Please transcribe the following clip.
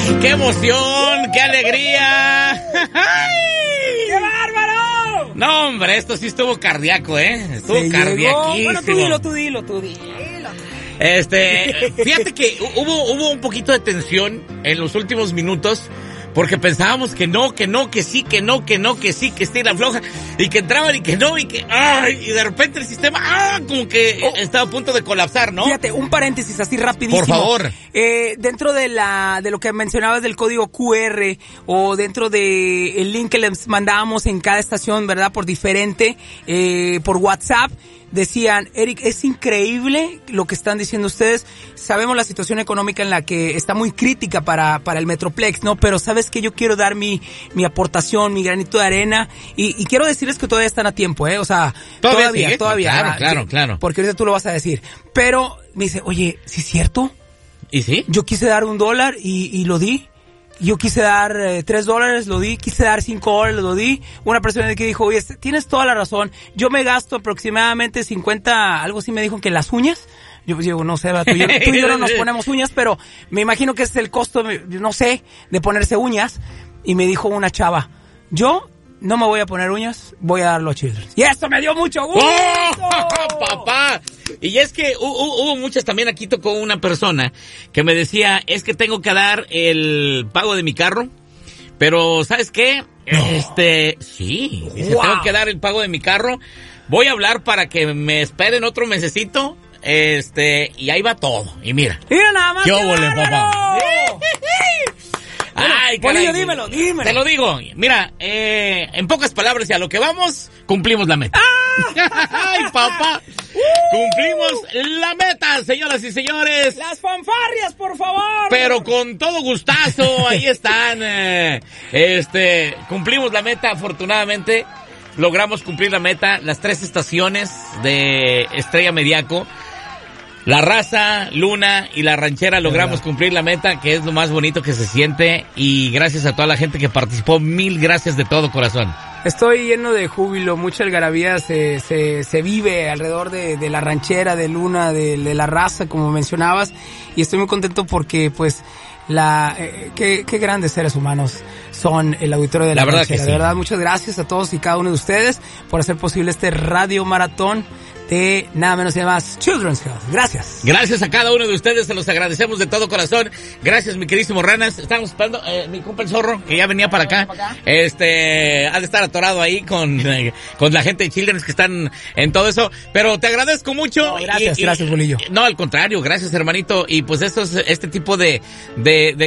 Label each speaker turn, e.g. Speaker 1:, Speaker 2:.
Speaker 1: ¡Qué emoción! ¡Qué alegría!
Speaker 2: ¡Qué bárbaro!
Speaker 1: No, hombre, esto sí estuvo cardíaco, Estuvo cardiaquísimo.
Speaker 2: Bueno, tú dilo.
Speaker 1: Fíjate que hubo un poquito de tensión en los últimos minutos, porque pensábamos que no, que sí, que no, que sí, que estira floja, y que entraban y que no, y de repente el sistema, como que estaba a punto de colapsar, ¿no?
Speaker 2: Fíjate, un paréntesis así rapidísimo.
Speaker 1: Por favor.
Speaker 2: Dentro de lo que mencionabas del código QR, o dentro de el link que les mandábamos en cada estación, ¿verdad? Por diferente, por WhatsApp, decían, Eric, es increíble lo que están diciendo ustedes. Sabemos la situación económica en la que está muy crítica para el Metroplex, ¿no? Pero sabes que yo quiero dar mi aportación, mi granito de arena, y quiero decirles que todavía están a tiempo, O sea, todavía.
Speaker 1: Claro.
Speaker 2: Porque ahorita tú lo vas a decir. Pero me dice, oye, ¿sí es cierto?
Speaker 1: ¿Y sí?
Speaker 2: Yo quise dar $1 y lo di. Yo quise dar $3, lo di. Quise dar $5, lo di. Una persona que dijo, oye, tienes toda la razón. Yo me gasto aproximadamente 50, algo así me dijo, que las uñas. Yo digo, no sé, tú y yo no nos ponemos uñas, pero me imagino que ese es el costo, no sé, de ponerse uñas. Y me dijo una chava, yo no me voy a poner uñas, voy a darlo a Children's. Y eso me dio mucho gusto.
Speaker 1: ¡Oh, papá! Y es que hubo muchas, también aquí tocó una persona que me decía, es que tengo que dar el pago de mi carro, pero ¿sabes qué?
Speaker 2: No.
Speaker 1: Sí, dice, tengo que dar el pago de mi carro, voy a hablar para que me esperen otro mesecito, y ahí va todo, y mira.
Speaker 2: Mira nada más.
Speaker 1: ¡Qué óvole, papá! Ay, caray,
Speaker 2: Polillo, dímelo.
Speaker 1: Te lo digo. Mira, en pocas palabras y a lo que vamos, cumplimos la meta. ¡Ay, papá! Cumplimos la meta, señoras y señores.
Speaker 2: Las fanfarrias, por favor.
Speaker 1: Pero con todo gustazo, ahí están. Cumplimos la meta, afortunadamente. Logramos cumplir la meta. Las 3 estaciones de Estrella Mediaco, La Raza, Luna y La Ranchera, logramos cumplir la meta, que es lo más bonito que se siente, y gracias a toda la gente que participó, 1000 gracias de todo corazón.
Speaker 2: Estoy lleno de júbilo, mucha algarabía se vive alrededor de La Ranchera, de Luna, de La Raza, como mencionabas, y estoy muy contento porque, pues, qué grandes seres humanos son el auditorio de La
Speaker 1: verdad
Speaker 2: Ranchera.
Speaker 1: que sí.
Speaker 2: De verdad, muchas gracias a todos y cada uno de ustedes por hacer posible este radio maratón de nada menos y nada más Children's Health. Gracias.
Speaker 1: Gracias a cada uno de ustedes, se los agradecemos de todo corazón. Gracias, mi queridísimo Ranas. Estamos esperando, mi compa el Zorro, que ya venía para acá. Ha de estar atorado ahí con la gente de Children's que están en todo eso. Pero te agradezco mucho.
Speaker 2: No, gracias, Bolillo.
Speaker 1: No, al contrario, gracias, hermanito. Y pues esto es este tipo de